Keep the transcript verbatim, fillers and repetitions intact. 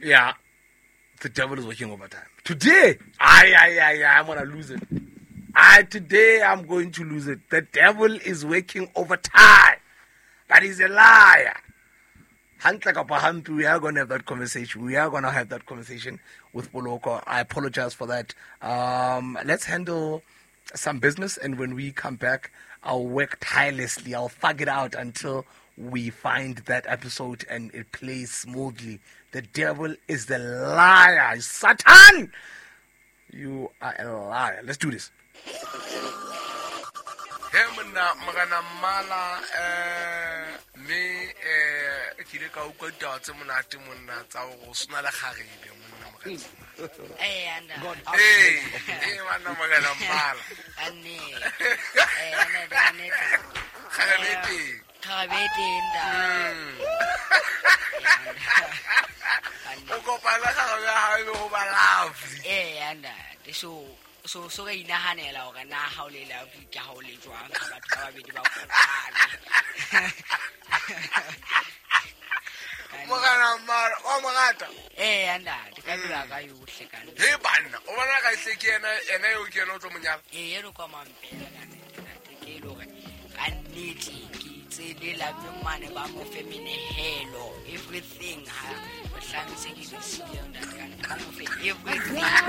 Yeah. The devil is working overtime. Today, I, I, I, I'm going to lose it. I, today, I'm going to lose it. The devil is working overtime. That is a liar. We are going to have that conversation. We are going to have that conversation with Poloko. I apologize for that. Um, let's handle some business, and when we come back, I'll work tirelessly. I'll fug it out until we find that episode and it plays smoothly. The devil is the liar. Satan! You are a liar. Let's do this. Hemna magana mala eh me eh kile ka uko datse monate monna tsa go sna la khagile monna magana. Eh anda. Eh eh wana magana mala. Anne. Eh ane dane. Khagile. Khagile nda. Uko pala khagile ha go ba lovely. Eh anda. So so so ga inahanela o kana ha o le la ka ha o le jwang ka batho ba babedi ba kopana mogana mara o mogata eh anda di ka dira ka yo hle kana he banna o bona ka hle ke ena ena yo ke no tlo monyala eh yero kwa mampela kana te ke lo ga annete ke tsele la mmane ba mo femine hello everything ha o hlangise ke se siya nda kana ba mo fe everything